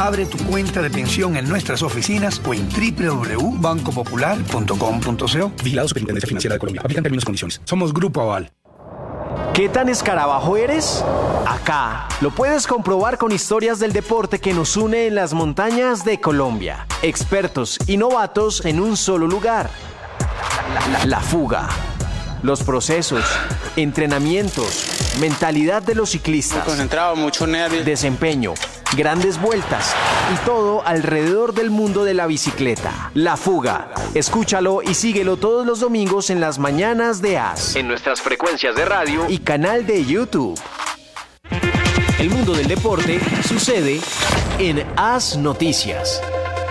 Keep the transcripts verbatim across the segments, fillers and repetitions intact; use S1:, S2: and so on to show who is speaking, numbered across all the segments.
S1: Abre tu cuenta de pensión en nuestras oficinas o en doble u doble u doble u punto banco popular punto com punto co. Vigilado Superintendencia Financiera de Colombia. Aplican términos y condiciones. Somos Grupo Aval.
S2: ¿Qué tan escarabajo eres? Acá lo puedes comprobar con historias del deporte que nos une en las montañas de Colombia. Expertos y novatos en un solo lugar. La, la, la fuga. Los procesos, entrenamientos, mentalidad de los ciclistas.
S3: Muy concentrado, mucho nervio.
S2: Desempeño, grandes vueltas y todo alrededor del mundo de la bicicleta. La Fuga. Escúchalo y síguelo todos los domingos en las mañanas de A S. En nuestras frecuencias de radio y canal de YouTube. El mundo del deporte sucede en A S Noticias.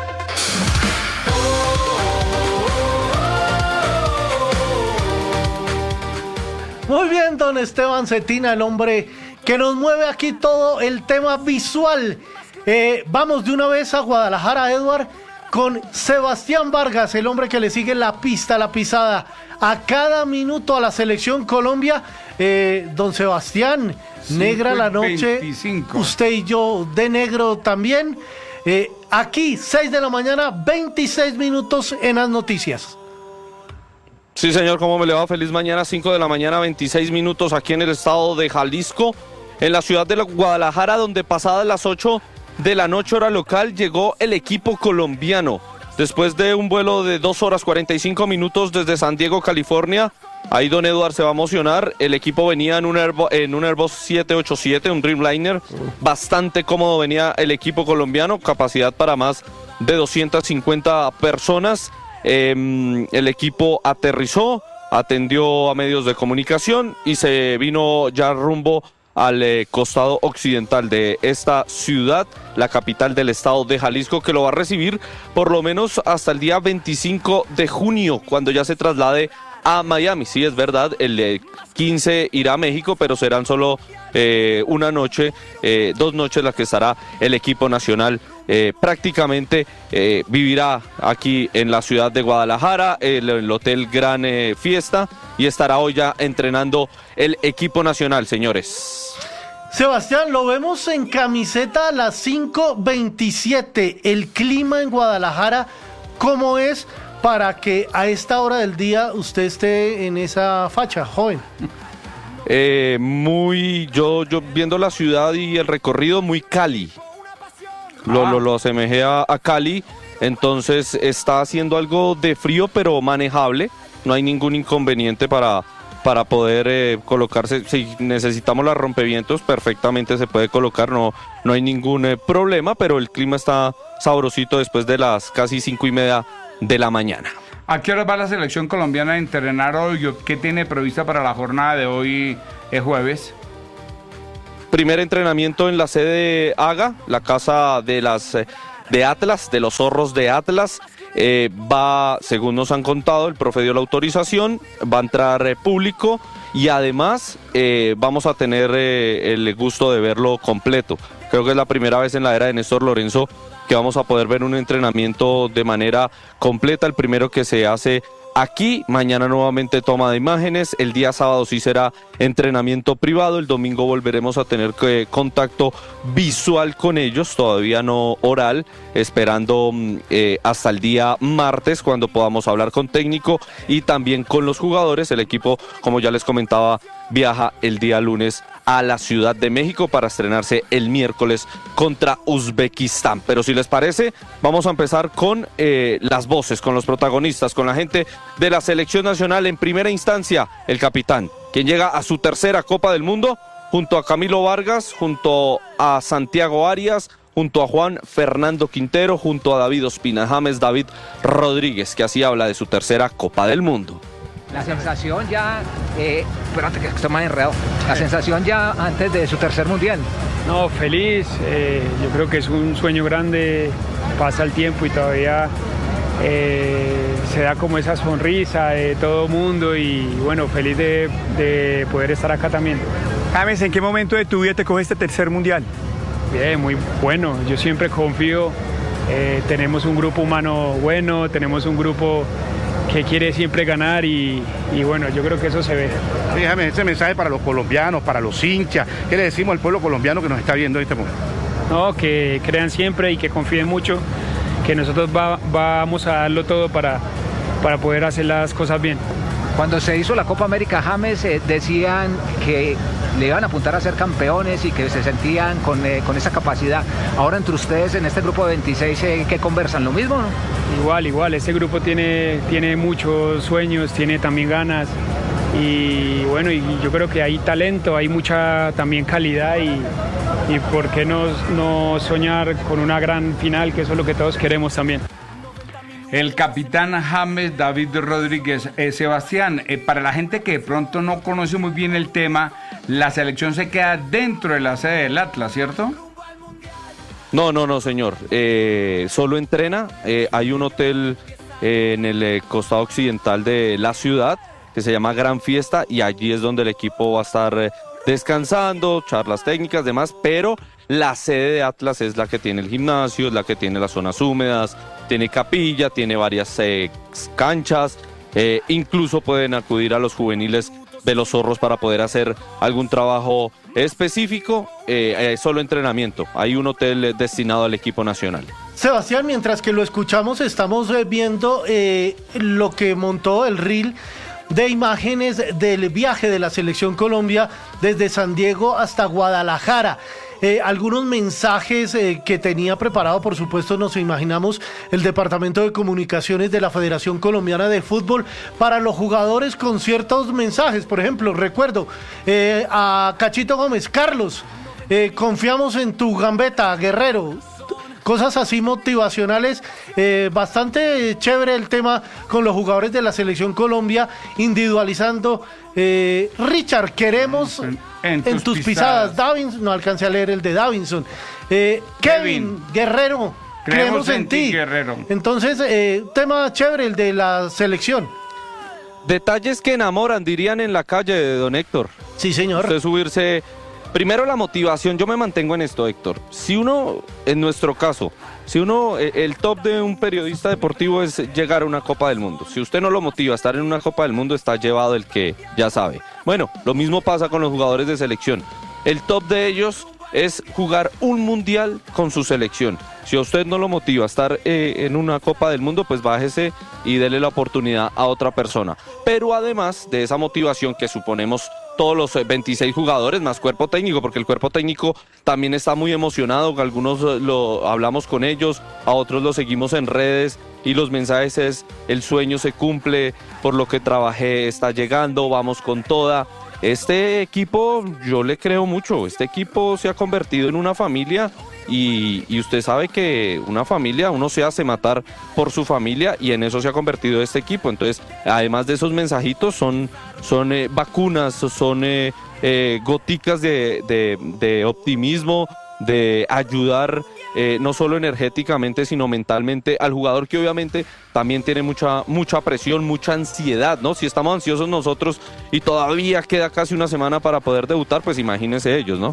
S4: Muy bien, don Esteban Cetina, el hombre que nos mueve aquí todo el tema visual. Eh, vamos de una vez a Guadalajara, Edward, con Sebastián Vargas, el hombre que le sigue la pista, la pisada a cada minuto a la selección Colombia. Eh, don Sebastián, negra la noche, veinticinco. Usted y yo de negro también. Eh, aquí, seis de la mañana, veintiséis minutos en las noticias.
S5: Sí, señor, ¿cómo me le va? Feliz mañana, cinco de la mañana, veintiséis minutos aquí en el estado de Jalisco, en la ciudad de Guadalajara, donde pasadas las ocho de la noche hora local llegó el equipo colombiano. Después de un vuelo de dos horas cuarenta y cinco minutos desde San Diego, California, ahí don Eduard se va a emocionar. El equipo venía en un, Airbus, en un Airbus siete ochenta y siete, un Dreamliner. Bastante cómodo venía el equipo colombiano, capacidad para más de doscientas cincuenta personas. Eh, el equipo aterrizó, atendió a medios de comunicación y se vino ya rumbo al eh, costado occidental de esta ciudad, la capital del estado de Jalisco, que lo va a recibir por lo menos hasta el día veinticinco de junio, cuando ya se traslade a Miami. Sí, es verdad, el eh, quince irá a México, pero serán solo eh, una noche, eh, dos noches las que estará el equipo nacional. Eh, prácticamente eh, vivirá aquí en la ciudad de Guadalajara, el, el Hotel Gran eh, Fiesta, y estará hoy ya entrenando el equipo nacional, señores.
S4: Sebastián, lo vemos en camiseta a las cinco veintisiete. El clima en Guadalajara, ¿cómo es para que a esta hora del día usted esté en esa facha, joven?
S5: Eh, muy, yo, yo viendo la ciudad y el recorrido, muy Cali. Lo, ah. lo, lo asemejé a, a Cali, entonces está haciendo algo de frío pero manejable, no hay ningún inconveniente para, para poder eh, colocarse. Si necesitamos los rompevientos, perfectamente se puede colocar, no, no hay ningún eh, problema, pero el clima está sabrosito después de las casi cinco y media de la mañana.
S6: ¿A qué hora va la selección colombiana a entrenar hoy? ¿Qué tiene prevista para la jornada de hoy, es jueves?
S5: Primer entrenamiento en la sede AGA, la casa de las de Atlas, de los zorros de Atlas. Eh, va, según nos han contado, el profe dio la autorización, va a entrar eh, público y además eh, vamos a tener eh, el gusto de verlo completo. Creo que es la primera vez en la era de Néstor Lorenzo que vamos a poder ver un entrenamiento de manera completa, el primero que se hace aquí. Mañana nuevamente toma de imágenes, el día sábado sí será entrenamiento privado, el domingo volveremos a tener eh, contacto visual con ellos, todavía no oral, esperando eh, hasta el día martes cuando podamos hablar con técnico y también con los jugadores. El equipo, como ya les comentaba, viaja el día lunes a la Ciudad de México para estrenarse el miércoles contra Uzbekistán. Pero si les parece, vamos a empezar con eh, las voces, con los protagonistas, con la gente de la selección nacional. En primera instancia, el capitán, quien llega a su tercera Copa del Mundo, junto a Camilo Vargas, junto a Santiago Arias, junto a Juan Fernando Quintero, junto a David Ospina, James David Rodríguez, que así habla de su tercera Copa del Mundo.
S7: La sensación ya, eh, espérate que estoy más enredado, la sensación ya antes de su tercer mundial.
S8: No, feliz, eh, yo creo que es un sueño grande, pasa el tiempo y todavía eh, se da como esa sonrisa de todo el mundo y bueno, feliz de, de poder estar acá también.
S9: James, ¿en qué momento de tu vida te coge este tercer mundial?
S8: Bien, muy bueno, yo siempre confío, eh, tenemos un grupo humano bueno, tenemos un grupo que quiere siempre ganar y, y bueno, yo creo que eso se ve.
S10: Déjame ese mensaje para los colombianos, para los hinchas. ¿Qué le decimos al pueblo colombiano que nos está viendo en este momento?
S8: ¿no? Que crean siempre y que confíen mucho, que nosotros va, vamos a darlo todo para, para poder hacer las cosas bien.
S7: Cuando se hizo la Copa América, James, eh, decían que le iban a apuntar a ser campeones y que se sentían con, eh, con esa capacidad. Ahora entre ustedes en este grupo de veintiséis, eh, ¿qué conversan? ¿Lo mismo, no?
S8: Igual, igual, este grupo tiene, tiene muchos sueños, tiene también ganas y bueno, y yo creo que hay talento, hay mucha también calidad y, y por qué no, no soñar con una gran final, que eso es lo que todos queremos también.
S6: El capitán James David Rodríguez. Eh, Sebastián, eh, para la gente que de pronto no conoce muy bien el tema, la selección se queda dentro de la sede del Atlas, ¿cierto?
S5: No, no, no, señor. Eh, solo entrena. Eh, hay un hotel eh, en el eh, costado occidental de la ciudad que se llama Gran Fiesta y allí es donde el equipo va a estar eh, descansando, charlas técnicas, demás, pero la sede de Atlas es la que tiene el gimnasio, es la que tiene las zonas húmedas, tiene capilla, tiene varias eh, canchas, eh, incluso pueden acudir a los juveniles de los Zorros para poder hacer algún trabajo específico, eh, eh, solo entrenamiento. Hay un hotel destinado al equipo nacional.
S4: Sebastián, mientras que lo escuchamos, estamos eh, viendo eh, lo que montó el reel de imágenes del viaje de la Selección Colombia desde San Diego hasta Guadalajara. Eh, algunos mensajes eh, que tenía preparado, por supuesto, nos imaginamos el Departamento de Comunicaciones de la Federación Colombiana de Fútbol para los jugadores con ciertos mensajes. Por ejemplo, recuerdo eh, a Cachito Gómez: Carlos, eh, confiamos en tu gambeta, guerrero. Cosas así motivacionales, eh, bastante chévere el tema con los jugadores de la Selección Colombia, individualizando. Eh, Richard, queremos en, en, tus, en tus pisadas, pisadas. Davinson, no alcancé a leer el de Davinson. Eh, Kevin, Kevin, Guerrero, creemos, creemos en, en ti, ti. Guerrero. Entonces, eh, tema chévere el de la selección.
S5: Detalles que enamoran, dirían en la calle, don Héctor.
S4: Sí, señor.
S5: Usted subirse. Primero la motivación, yo me mantengo en esto, Héctor. Si uno, en nuestro caso, si uno, el top de un periodista deportivo es llegar a una Copa del Mundo. Si usted no lo motiva a estar en una Copa del Mundo, está llevado el que ya sabe. Bueno, lo mismo pasa con los jugadores de selección. El top de ellos es jugar un mundial con su selección. Si a usted no lo motiva a estar eh, en una Copa del Mundo, pues bájese y dele la oportunidad a otra persona. Pero además de esa motivación que suponemos todos los veintiséis jugadores, más cuerpo técnico, porque el cuerpo técnico también está muy emocionado, algunos lo hablamos con ellos, a otros los seguimos en redes y los mensajes es: el sueño se cumple, por lo que trabajé está llegando, vamos con toda. Este equipo, yo le creo mucho, este equipo se ha convertido en una familia y, y usted sabe que una familia, uno se hace matar por su familia y en eso se ha convertido este equipo. Entonces, además de esos mensajitos, son, son eh, vacunas, son eh, eh, goticas de, de, de optimismo, de ayudar eh, no solo energéticamente sino mentalmente al jugador, que obviamente también tiene mucha mucha presión, mucha ansiedad, ¿no? Si estamos ansiosos nosotros y todavía queda casi una semana para poder debutar, pues imagínense ellos, ¿no?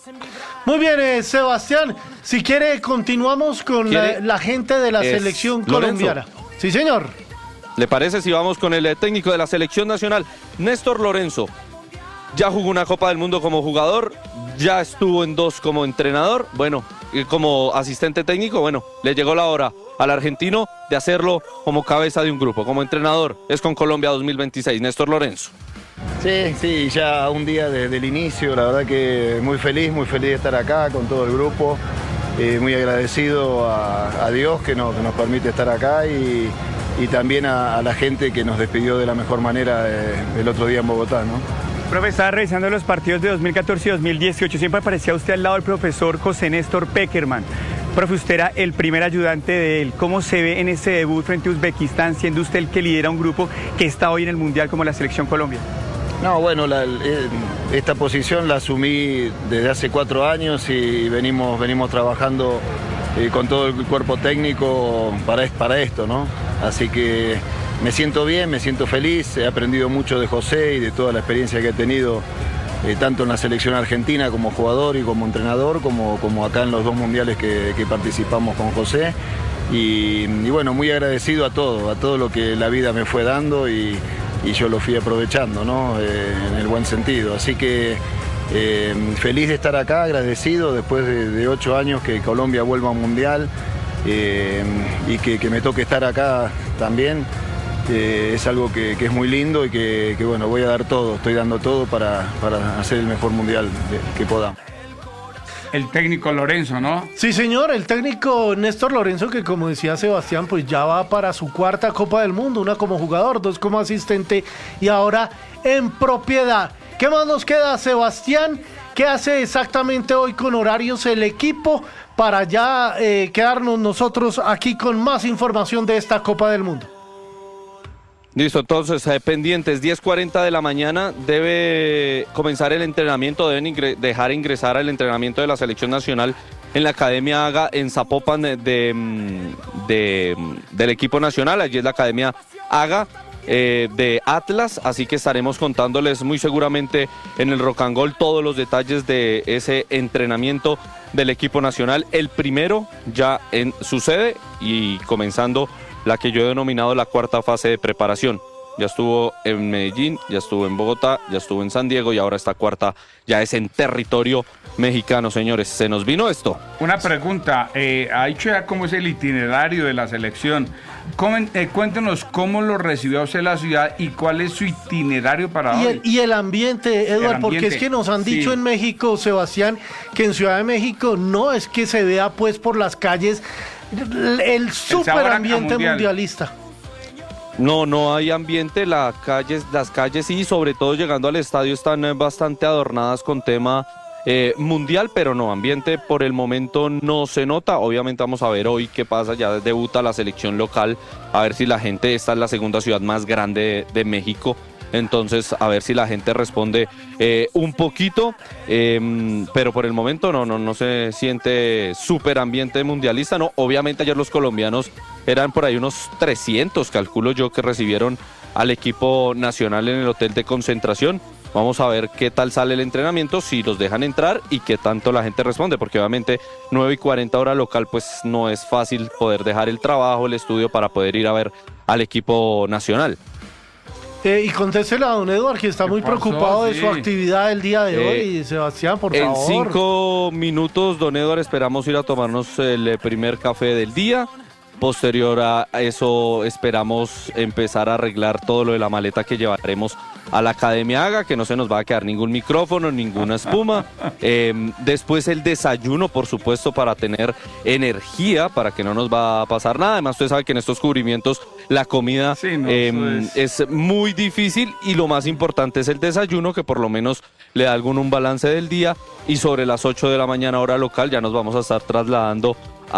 S4: Muy bien, eh, Sebastián, si quiere continuamos con la, la gente de la selección colombiana. Lorenzo. Sí, señor.
S5: ¿Le parece si vamos con el eh, técnico de la selección nacional, Néstor Lorenzo? Ya jugó una Copa del Mundo como jugador, ya estuvo en dos como entrenador, bueno, como asistente técnico, bueno, le llegó la hora al argentino de hacerlo como cabeza de un grupo, como entrenador. Es con Colombia dos mil veintiséis, Néstor Lorenzo.
S3: Sí, sí, ya un día desde el inicio, la verdad que muy feliz, muy feliz de estar acá con todo el grupo, eh, muy agradecido a, a Dios que, no, que nos permite estar acá y, y también a, a la gente que nos despidió de la mejor manera eh, el otro día en Bogotá, ¿no?
S9: Profe, estaba revisando los partidos de dos mil catorce y dos mil dieciocho, siempre aparecía usted al lado del profesor José Néstor Pekerman. Profe, usted era el primer ayudante de él. ¿Cómo se ve en ese debut frente a Uzbekistán, siendo usted el que lidera un grupo que está hoy en el Mundial como la Selección Colombia?
S3: No, bueno, la, esta posición la asumí desde hace cuatro años y venimos, venimos trabajando eh, con todo el cuerpo técnico para, para esto, ¿no? Así que me siento bien, me siento feliz, he aprendido mucho de José y de toda la experiencia que he tenido, eh, tanto en la selección argentina como jugador y como entrenador, como, como acá en los dos mundiales que, que participamos con José. Y, y bueno, muy agradecido a todo, a todo lo que la vida me fue dando y, y yo lo fui aprovechando, ¿no? Eh, en el buen sentido. Así que Eh, feliz de estar acá, agradecido después de, de ocho años que Colombia vuelva a un mundial eh, y que, que me toque estar acá también. Eh, es algo que, que es muy lindo y que, que bueno, voy a dar todo, estoy dando todo para, para hacer el mejor mundial de, que podamos.
S6: El técnico Lorenzo, ¿no?
S4: Sí, señor, el técnico Néstor Lorenzo, que como decía Sebastián, pues ya va para su cuarta Copa del Mundo, una como jugador, dos como asistente y ahora en propiedad. ¿Qué más nos queda, Sebastián? ¿Qué hace exactamente hoy con horarios el equipo para ya eh, quedarnos nosotros aquí con más información de esta Copa del Mundo?
S5: Listo, entonces, eh, pendientes, diez cuarenta de la mañana, debe comenzar el entrenamiento, deben ingre- dejar ingresar al entrenamiento de la Selección Nacional en la Academia AGA en Zapopan de, de, de, del equipo nacional. Allí es la Academia AGA eh, de Atlas, así que estaremos contándoles muy seguramente en el Rock and Roll todos los detalles de ese entrenamiento del equipo nacional. El primero ya en su sede y comenzando la que yo he denominado la cuarta fase de preparación. Ya estuvo en Medellín, ya estuvo en Bogotá, ya estuvo en San Diego y ahora esta cuarta ya es en territorio mexicano, señores. ¿Se nos vino esto?
S6: Una pregunta, eh, ha dicho ya cómo es el itinerario de la selección. ¿Cómo, eh, cuéntenos cómo lo recibió usted la ciudad y cuál es su itinerario para
S4: y
S6: hoy.
S4: el, y el ambiente, Eduardo,
S6: ambiente,
S4: porque es que nos han dicho
S6: sí.
S4: en México, Sebastián, que en Ciudad de México no es que se vea pues por las calles el, el super ambiente mundial. mundialista.
S5: No, no hay ambiente, la calles, las calles sí, sobre todo llegando al estadio están eh, bastante adornadas con tema eh, mundial, pero no, ambiente por el momento no se nota. Obviamente vamos a ver hoy qué pasa, ya debuta la selección local, a ver si la gente, esta es la segunda ciudad más grande de, de México, entonces a ver si la gente responde eh, un poquito, eh, pero por el momento no, no, no se siente súper ambiente mundialista, no, obviamente ayer los colombianos eran por ahí unos trescientos, calculo yo, que recibieron al equipo nacional en el hotel de concentración. Vamos a ver qué tal sale el entrenamiento, si los dejan entrar y qué tanto la gente responde, porque obviamente nueve y cuarenta hora local, pues no es fácil poder dejar el trabajo, el estudio para poder ir a ver al equipo nacional.
S4: Eh, y contéstele a don Eduardo, que está muy
S6: pasó?
S4: preocupado de
S6: Sí.
S4: su actividad el día de
S5: Eh,
S4: hoy. Sebastián, por
S5: En
S4: favor.
S5: cinco minutos, don Eduardo, esperamos ir a tomarnos el primer café del día. Posterior a eso esperamos empezar a arreglar todo lo de la maleta que llevaremos a la Academia AGA, que no se nos va a quedar ningún micrófono, ninguna espuma. Eh, después el desayuno, por supuesto, para tener energía, para que no nos va a pasar nada. Además, usted sabe que en estos cubrimientos la comida
S6: Sí, no,
S5: eh,
S6: eso es-
S5: es muy difícil y lo más importante es el desayuno, que por lo menos le da algún un balance del día. Y sobre las ocho de la mañana hora local ya nos vamos a estar trasladando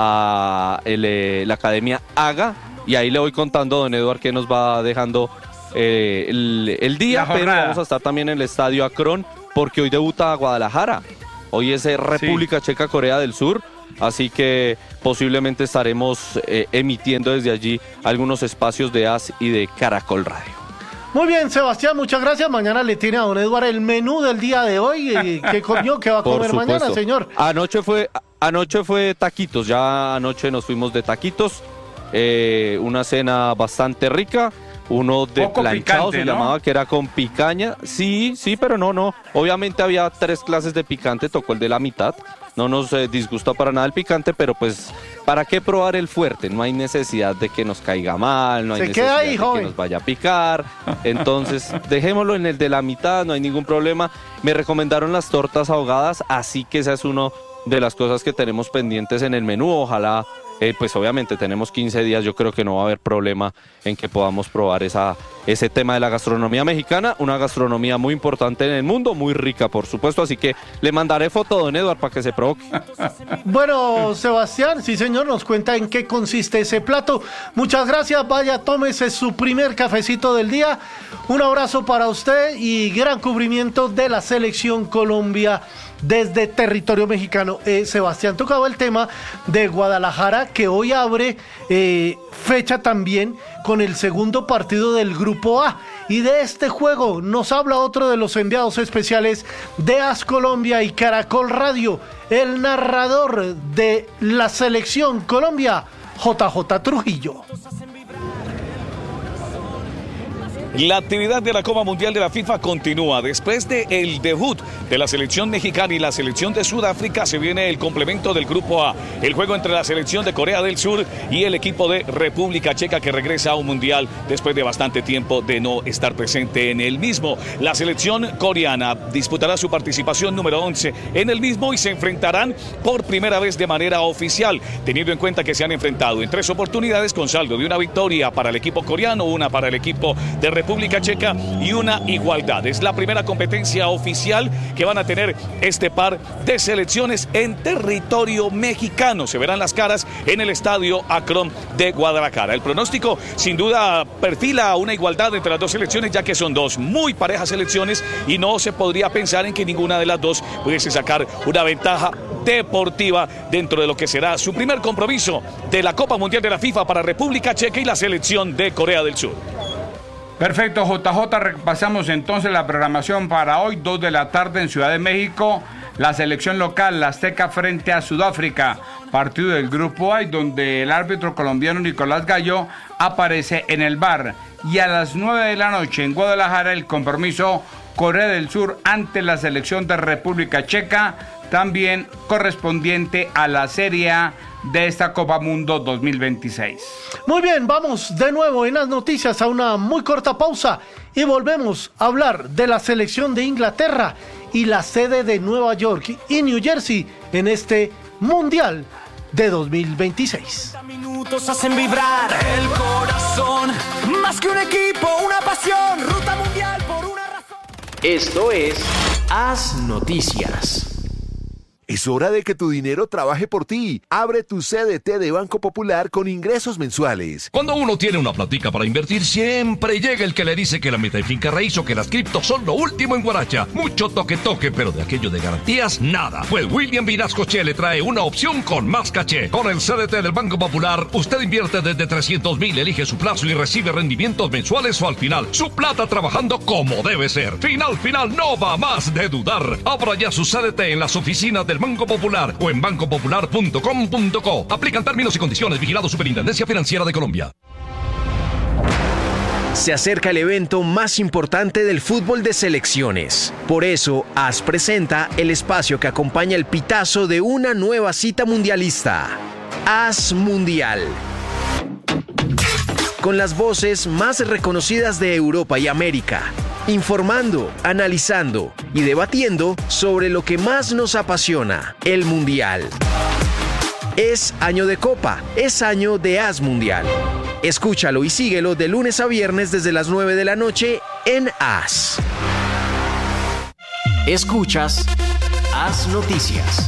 S5: a el, eh, la Academia AGA y ahí le voy contando, don Eduardo, que nos va dejando eh, el, el día,
S6: La
S5: pero
S6: jornada.
S5: vamos a estar también en el Estadio Akron porque hoy debuta Guadalajara, hoy es eh, República Checa, Corea del Sur, así que posiblemente estaremos eh, emitiendo desde allí algunos espacios de A S y de Caracol Radio.
S4: Muy bien, Sebastián, muchas gracias. Mañana le tiene a don Eduardo el menú del día de hoy. Eh, ¿Qué comió? ¿Qué va a
S5: Por
S4: comer mañana,
S5: supuesto.
S4: señor?
S5: Anoche fue, anoche fue taquitos, ya anoche nos fuimos de taquitos, eh, una cena bastante rica, uno de
S6: Poco
S5: planchado
S6: picante,
S5: se
S6: ¿no?
S5: llamaba, que era con picaña, sí, sí, pero no, no, obviamente había tres clases de picante, tocó el de la mitad, no nos eh, disgusta para nada el picante, pero pues, ¿para qué probar el fuerte? No hay necesidad de que nos caiga mal, no hay
S4: Se
S5: necesidad
S4: queda ahí,
S5: de
S4: joven.
S5: que nos vaya a picar, entonces dejémoslo en el de la mitad, no hay ningún problema. Me recomendaron las tortas ahogadas, así que esa es una de las cosas que tenemos pendientes en el menú, ojalá, eh, pues obviamente tenemos quince días, yo creo que no va a haber problema en que podamos probar esa, ese tema de la gastronomía mexicana, una gastronomía muy importante en el mundo, muy rica por supuesto, así que le mandaré foto a don Eduardo para que se provoque.
S4: Bueno, Sebastián, sí señor, nos cuenta en qué consiste ese plato. Muchas gracias, vaya, tómese su primer cafecito del día. Un abrazo para usted y gran cubrimiento de la Selección Colombia desde territorio mexicano. Eh, Sebastián tocaba el tema de Guadalajara, que hoy abre eh, fecha también con el segundo partido del Grupo A. Y de este juego nos habla otro de los enviados especiales de A S Colombia y Caracol Radio, el narrador de la Selección Colombia, J J Trujillo.
S10: La actividad de la Copa Mundial de la FIFA continúa. Después del debut de la selección mexicana y la selección de Sudáfrica, se viene el complemento del Grupo A. El juego entre la selección de Corea del Sur y el equipo de República Checa, que regresa a un mundial después de bastante tiempo de no estar presente en el mismo. La selección coreana disputará su participación número once en el mismo y se enfrentarán por primera vez de manera oficial, teniendo en cuenta que se han enfrentado en tres oportunidades con saldo de una victoria para el equipo coreano, una para el equipo de República Checa y una igualdad. Es la primera competencia oficial que van a tener este par de selecciones en territorio mexicano. Se verán las caras en el estadio Akron de Guadalajara. El pronóstico sin duda perfila una igualdad entre las dos selecciones, ya que son dos muy parejas selecciones y no se podría pensar en que ninguna de las dos pudiese sacar una ventaja deportiva dentro de lo que será su primer compromiso de la Copa Mundial de la FIFA para República Checa y la selección de Corea del Sur.
S6: Perfecto, J J, repasamos entonces la programación para hoy, dos de la tarde en Ciudad de México, la selección local, la Azteca frente a Sudáfrica, partido del Grupo A, donde el árbitro colombiano Nicolás Gallo aparece en el V A R, y a las nueve de la noche en Guadalajara el compromiso Corea del Sur ante la selección de República Checa, también correspondiente a la Serie A de esta Copa Mundo dos mil veintiséis.
S4: Muy bien, vamos de nuevo en las noticias a una muy corta pausa y volvemos a hablar de la selección de Inglaterra y la sede de Nueva York y New Jersey en este Mundial de dos mil veintiséis.
S11: Minutos hacen vibrar el corazón, más que un equipo, una pasión, ruta mundial por una razón.
S2: Esto es Haz Noticias.
S12: Es hora de que tu dinero trabaje por ti. Abre tu C D T de Banco Popular con ingresos mensuales.
S13: Cuando uno tiene una platica para invertir, siempre llega el que le dice que la meta de finca raíz o que las criptos son lo último en Guaracha. Mucho toque toque, pero de aquello de garantías, nada. Pues William Vinascoche le trae una opción con más caché. Con el C D T del Banco Popular, usted invierte desde trescientos mil, elige su plazo y recibe rendimientos mensuales o al final. Su plata trabajando como debe ser. Final, final, no va más de dudar. Abra ya su C D T en las oficinas del Banco Popular o en banco popular punto com punto co. Aplican términos y condiciones. Vigilado Superintendencia Financiera de Colombia.
S2: Se acerca el evento más importante del fútbol de selecciones. Por eso, A S presenta el espacio que acompaña el pitazo de una nueva cita mundialista. A S Mundial. Con las voces más reconocidas de Europa y América, informando, analizando y debatiendo sobre lo que más nos apasiona, el Mundial. Es año de Copa, es año de A S Mundial. Escúchalo y síguelo de lunes a viernes desde las nueve de la noche en A S. Escuchas A S Noticias.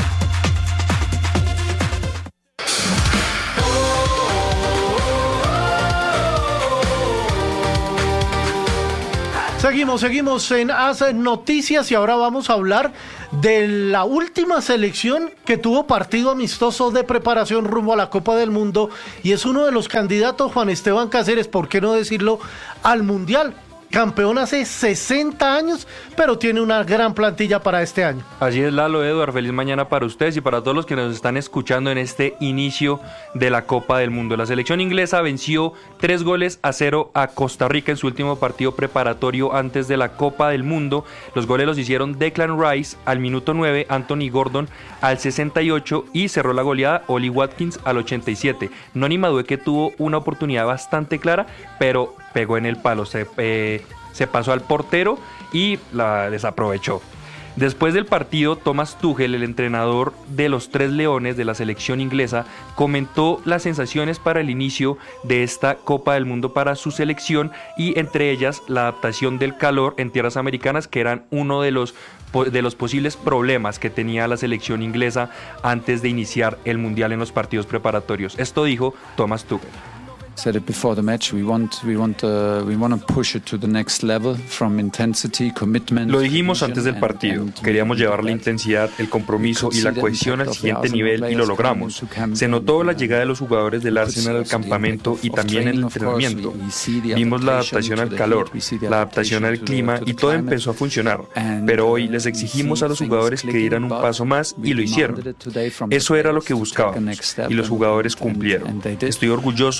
S4: Seguimos, seguimos en A S Noticias y ahora vamos a hablar de la última selección que tuvo partido amistoso de preparación rumbo a la Copa del Mundo y es uno de los candidatos, Juan Esteban Cáceres, ¿por qué no decirlo?, al Mundial. Campeón hace sesenta años, pero tiene una gran plantilla para este año.
S14: Así es, Lalo, Eduard, feliz mañana para ustedes y para todos los que nos están escuchando en este inicio de la Copa del Mundo. La selección inglesa venció tres goles a cero a Costa Rica en su último partido preparatorio antes de la Copa del Mundo. Los goles los hicieron Declan Rice al minuto nueve, Anthony Gordon al sesenta y ocho y cerró la goleada Oli Watkins al ochenta y siete. Noni Madueke tuvo una oportunidad bastante clara, pero pegó en el palo, se, eh, se pasó al portero y la desaprovechó. Después del partido, Thomas Tuchel, el entrenador de los Tres Leones de la selección inglesa, comentó las sensaciones para el inicio de esta Copa del Mundo para su selección y entre ellas la adaptación del calor en tierras americanas, que eran uno de los, de los posibles problemas que tenía la selección inglesa antes de iniciar el Mundial en los partidos preparatorios. Esto dijo Thomas Tuchel.
S15: Said it before the match. We want, we want, uh, we want to push it to the next level from intensity, commitment.
S14: Lo dijimos antes del partido. Queríamos llevar la intensidad, el compromiso y la cohesión al siguiente nivel y lo logramos. Se notó la llegada de los jugadores del Arsenal al campamento y también el entrenamiento. Vimos la adaptación al calor, la adaptación al clima y todo empezó a funcionar. Pero hoy les exigimos a los jugadores que dieran un paso más y lo hicieron. Eso era lo que buscábamos y los jugadores cumplieron. Estoy orgulloso de cómo lo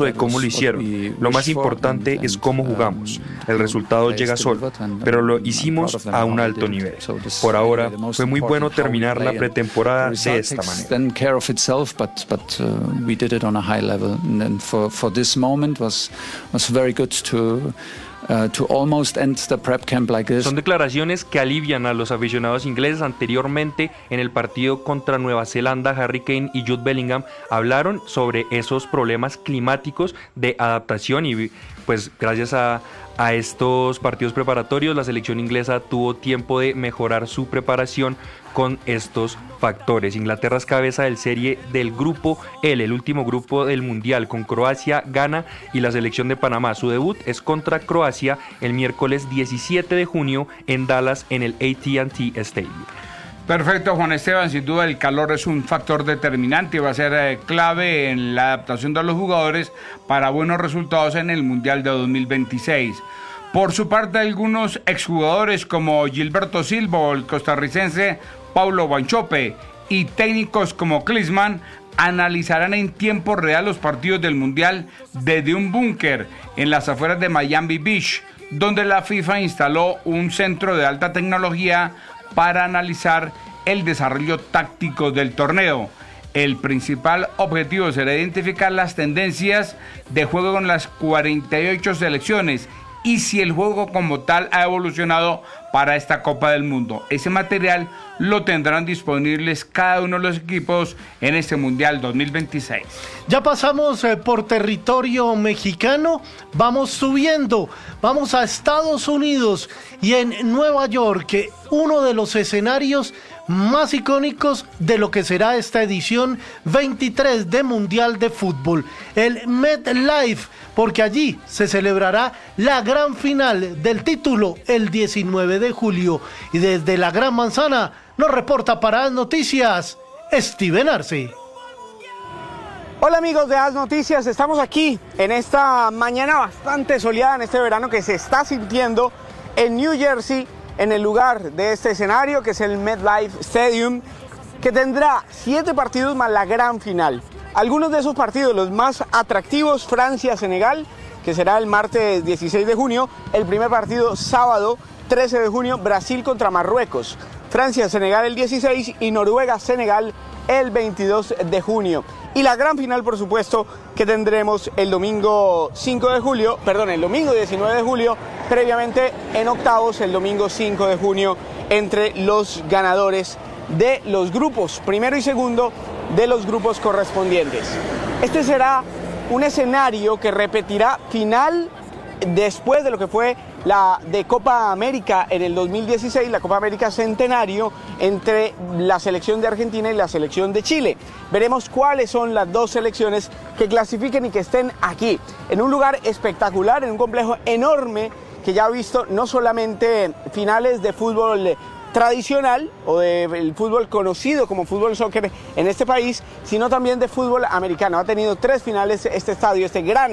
S14: lo hicieron. Lo más importante es cómo jugamos. El resultado llega solo, pero lo hicimos a un alto nivel. Por ahora, fue muy bueno terminar la pretemporada de esta manera.
S15: Uh, to almost end the prep camp like this.
S14: Son declaraciones que alivian a los aficionados ingleses. Anteriormente, en el partido contra Nueva Zelanda, Harry Kane y Jude Bellingham hablaron sobre esos problemas climáticos de adaptación y pues gracias a, a estos partidos preparatorios la selección inglesa tuvo tiempo de mejorar su preparación con estos factores. Inglaterra es cabeza del serie del grupo L, el último grupo del Mundial, con Croacia, Ghana y la selección de Panamá. Su debut es contra Croacia el miércoles diecisiete de junio en Dallas en el A T and T Stadium.
S6: Perfecto, Juan Esteban, sin duda el calor es un factor determinante y va a ser eh, clave en la adaptación de los jugadores para buenos resultados en el Mundial de dos mil veintiséis. Por su parte, algunos exjugadores como Gilberto Silva o el costarricense Paulo Wanchope y técnicos como Klinsmann analizarán en tiempo real los partidos del Mundial desde un búnker en las afueras de Miami Beach, donde la FIFA instaló un centro de alta tecnología para analizar el desarrollo táctico del torneo. El principal objetivo será identificar las tendencias de juego con las cuarenta y ocho selecciones y si el juego como tal ha evolucionado para esta Copa del Mundo. Ese material lo tendrán disponibles cada uno de los equipos en este Mundial dos mil veintiséis.
S4: Ya pasamos eh, por territorio mexicano, vamos subiendo, vamos a Estados Unidos y en Nueva York, que uno de los escenarios más icónicos de lo que será esta edición veintitrés de Mundial de Fútbol, el MetLife, porque allí se celebrará la gran final del título el diecinueve de julio. Y desde la Gran Manzana nos reporta para As Noticias, Steven Arce.
S16: Hola amigos de As Noticias, estamos aquí en esta mañana bastante soleada, en este verano que se está sintiendo en New Jersey, en el lugar de este escenario que es el MetLife Stadium, que tendrá siete partidos más la gran final. Algunos de esos partidos, los más atractivos: Francia-Senegal, que será el martes dieciséis de junio, el primer partido sábado trece de junio, Brasil contra Marruecos, Francia-Senegal el dieciséis y Noruega-Senegal el veintidós de junio. Y la gran final, por supuesto, que tendremos el domingo cinco de julio, perdón, el domingo diecinueve de julio, previamente en octavos el domingo cinco de junio, entre los ganadores de los grupos, primero y segundo de los grupos correspondientes. Este será un escenario que repetirá final después de lo que fue la de Copa América en el dos mil dieciséis, la Copa América Centenario, entre la selección de Argentina y la selección de Chile. Veremos cuáles son las dos selecciones que clasifiquen y que estén aquí, en un lugar espectacular, en un complejo enorme que ya ha visto no solamente finales de fútbol tradicional o del fútbol conocido como fútbol soccer en este país, sino también de fútbol americano. Ha tenido tres finales este estadio, este gran